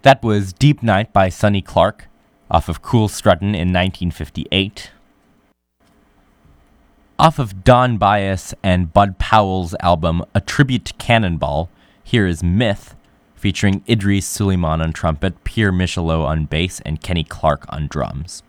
That was Deep Night by Sonny Clark, off of Cool Struttin' in 1958. Off of Don Byas and Bud Powell's album A Tribute to Cannonball, here is Myth, featuring Idris Suleiman on trumpet, Pierre Michelot on bass, and Kenny Clark on drums.